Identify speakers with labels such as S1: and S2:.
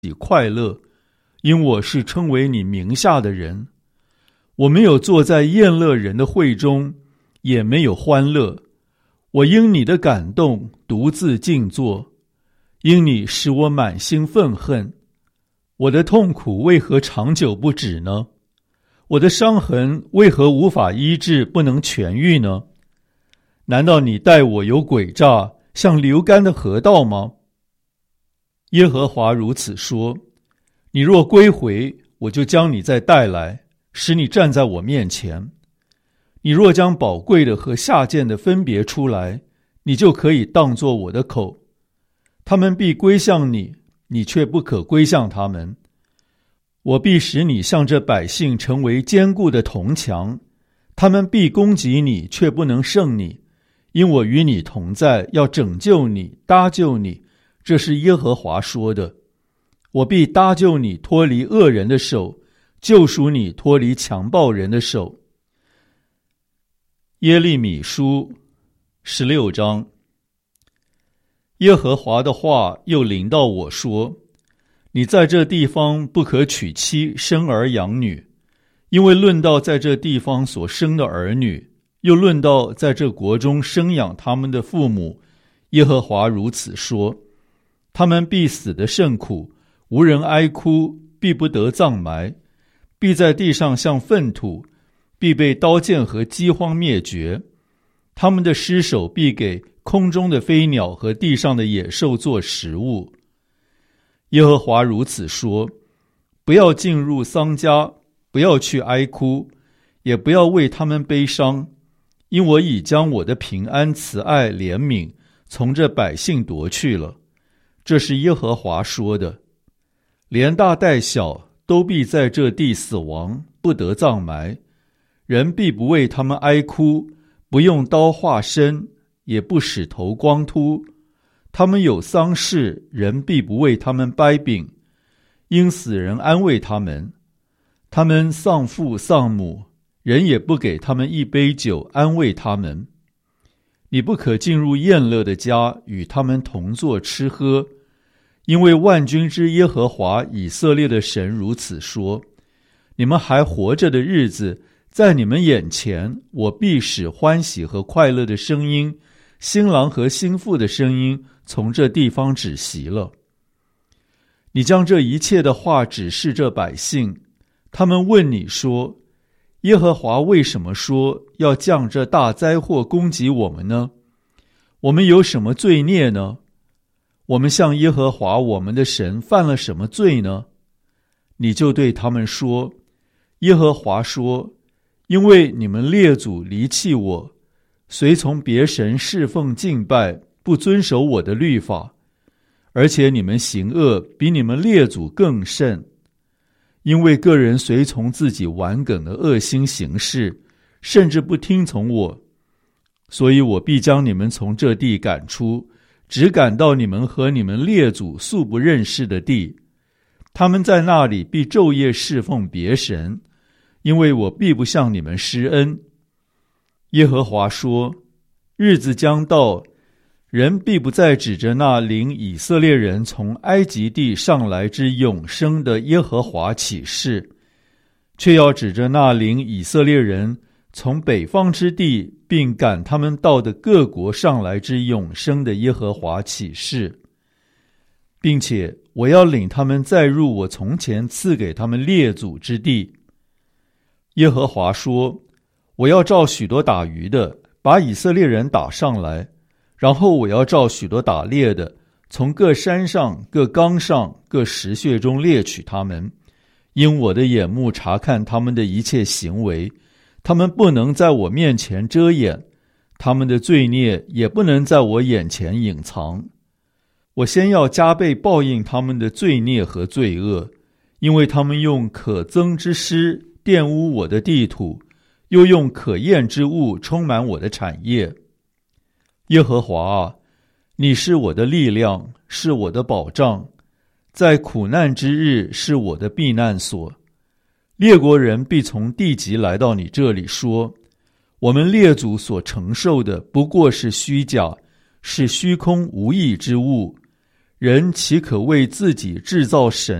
S1: 快乐，因我是称为你名下的人。我没有坐在宴乐人的会中，也没有欢乐。我因你的感动独自静坐，因你使我满心愤恨。我的痛苦为何长久不止呢？我的伤痕为何无法医治，不能痊愈呢？难道你待我有诡诈，像流干的河道吗？耶和华如此说：你若归回，我就将你再带来，使你站在我面前。你若将宝贵的和下贱的分别出来，你就可以当作我的口。他们必归向你，你却不可归向他们。我必使你向这百姓成为坚固的铜墙，他们必攻击你，却不能胜你，因我与你同在，要拯救你，搭救你。这是耶和华说的。我必搭救你脱离恶人的手，救赎你脱离强暴人的手。耶利米书16章。耶和华的话又临到我说：你在这地方不可娶妻生儿养女，因为论到在这地方所生的儿女，又论到在这国中生养他们的父母，耶和华如此说：他们必死得甚苦，无人哀哭，必不得葬埋，必在地上像粪土，必被刀剑和饥荒灭绝。他们的尸首必给空中的飞鸟和地上的野兽做食物。耶和华如此说：不要进入丧家，不要去哀哭，也不要为他们悲伤，因我已将我的平安、慈爱、怜悯从这百姓夺去了。这是耶和华说的。连大带小都必在这地死亡，不得葬埋。人必不为他们哀哭，不用刀划身，也不使头光秃。他们有丧事，人必不为他们掰饼，因死人安慰他们。他们丧父丧母，人也不给他们一杯酒安慰他们。你不可进入宴乐的家，与他们同坐吃喝，因为万军之耶和华以色列的神如此说：你们还活着的日子，在你们眼前，我必使欢喜和快乐的声音，新郎和新妇的声音从这地方止息了。你将这一切的话指示这百姓，他们问你说：耶和华为什么说要降这大灾祸攻击我们呢？我们有什么罪孽呢？我们向耶和华我们的神犯了什么罪呢？你就对他们说：耶和华说，因为你们列祖离弃我，随从别神侍奉敬拜，不遵守我的律法，而且你们行恶比你们列祖更甚，因为个人随从自己顽梗的恶心行事，甚至不听从我，所以我必将你们从这地赶出，只赶到你们和你们列祖素不认识的地。他们在那里必昼夜侍奉别神，因为我必不向你们施恩。耶和华说：日子将到，人必不再指着那领以色列人从埃及地上来之永生的耶和华起誓，却要指着那领以色列人从北方之地，并赶他们到的各国上来之永生的耶和华起誓，并且我要领他们再入我从前赐给他们列祖之地。耶和华说：我要召许多打鱼的，把以色列人打上来，然后我要召许多打猎的，从各山上、各冈上、各石穴中猎取他们，因我的眼目察看他们的一切行为，他们不能在我面前遮掩，他们的罪孽也不能在我眼前隐藏。我先要加倍报应他们的罪孽和罪恶，因为他们用可憎之师玷污我的地土，又用可厌之物充满我的产业。耶和华啊，你是我的力量，是我的保障，在苦难之日是我的避难所。列国人必从地极来到你这里说：我们列祖所承受的不过是虚假，是虚空无益之物。 人岂可为自己制造神